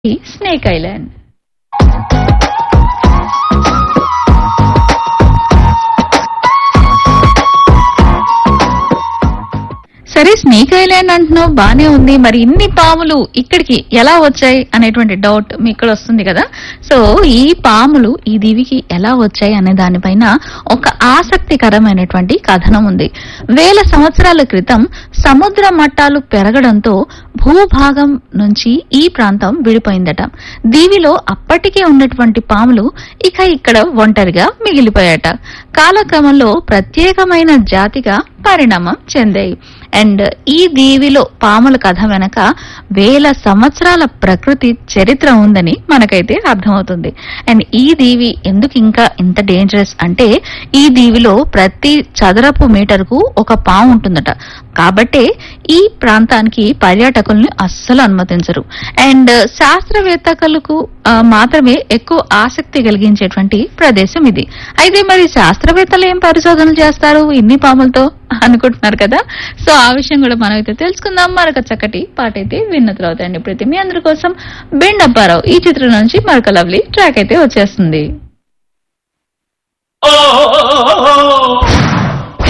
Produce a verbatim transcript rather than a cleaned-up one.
Snake island. సరే, snake island అంటున్నావు, బానే ఉంది. మరి ఇన్ని పాములు ఇక్కడికి ఎలా వచ్చాయి అనేటువంటి డౌట్ మీకు ఇక్కడ వస్తుంది కదా. సో ఈ పాములు ఈ దీవికి ఎలా వచ్చాయి అనే దానిపైన ఒక ఆసక్తికరమైనటువంటి కథనం ఉంది. వేల సంవత్సరాల క్రితం సముద్ర మట్టాలు పెరగడంతో భూభాగం నుంచి ఈ ప్రాంతం విడిపోయిందట. దీవిలో అప్పటికే ఉన్నటువంటి పాములు ఇక ఇక్కడ ఒంటరిగా మిగిలిపోయాట. కాలక్రమంలో ప్రత్యేకమైన జాతిగా పరిణామం చెందాయి. అండ్ ఈ దీవిలో పాముల కథ వెనక వేల సంవత్సరాల ప్రకృతి చరిత్ర ఉందని మనకైతే అర్థమవుతుంది. అండ్ ఈ దీవి ఎందుకు ఇంకా ఇంత డేంజరస్ అంటే, ఈ దీవిలో ప్రతి చదరపు మీటర్ కు ఒక పాము ఉంటుందట. కాబట్టే ఈ ప్రాంతానికి పర్యాటకుల్ని అస్సలు అనుమతించరు. అండ్ శాస్త్రవేత్తలకు మాత్రమే ఎక్కువ ఆసక్తి కలిగించేటువంటి ప్రదేశం ఇది. అయితే మరి శాస్త్రవేత్తలు ఏం పరిశోధనలు చేస్తారు ఇన్ని పాములతో అనుకుంటున్నారు కదా. సో ఆ విషయం కూడా మనం అయితే తెలుసుకుందాం. మరొక చక్కటి పాట అయితే విన్న తర్వాత అండి. ప్రతి మీ అందరి కోసం బెండప్పారావు ఈ చిత్రం నుంచి మరొక లవ్లీ ట్రాక్ అయితే వచ్చేస్తుంది. ఓ